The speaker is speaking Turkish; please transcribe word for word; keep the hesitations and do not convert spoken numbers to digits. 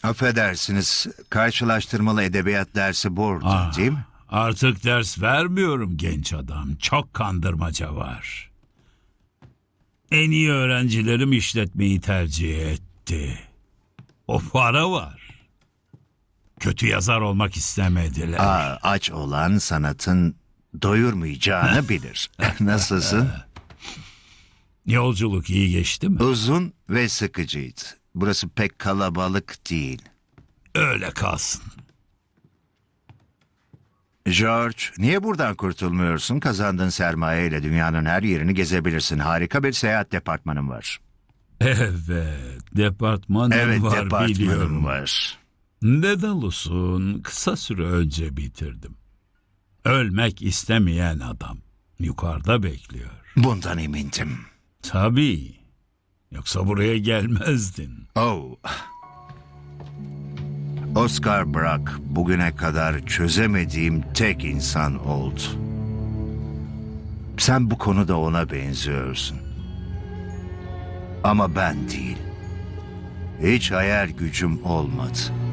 Affedersiniz, karşılaştırmalı edebiyat dersi burada, Ah, değil mi? Artık ders vermiyorum genç adam. Çok kandırmaca var. En iyi öğrencilerim işletmeyi tercih etti. O para var. Kötü yazar olmak istemediler. Aa, aç olan sanatın doyurmayacağını bilir. Nasılsın? Yolculuk iyi geçti mi? Uzun ve sıkıcıydı. Burası pek kalabalık değil. Öyle kalsın. George, niye buradan kurtulmuyorsun? Kazandığın sermayeyle dünyanın her yerini gezebilirsin. Harika bir seyahat departmanın var. Evet, departmanım Evet, var departmanın biliyorum. var. Dedalus'un kısa süre önce bitirdim. Ölmek istemeyen adam yukarıda bekliyor. Bundan emindim. Tabii. Yoksa buraya gelmezdin. Oh. Oscar Brock bugüne kadar çözemediğim tek insan oldu. Sen bu konuda ona benziyorsun. Ama ben değil. Hiç hayal gücüm olmadı.